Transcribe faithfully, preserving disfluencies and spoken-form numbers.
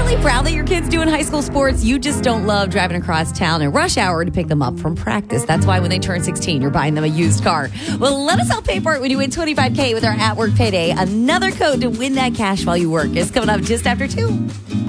secretly proud that your kid's doing high school sports. You just don't love driving across town in rush hour to pick them up from practice. That's why when they turn sixteen, you're buying them a used car. Well, let us help pay for it when you win twenty-five K with our At Work Payday. Another code to win that cash while you work is coming up just after two.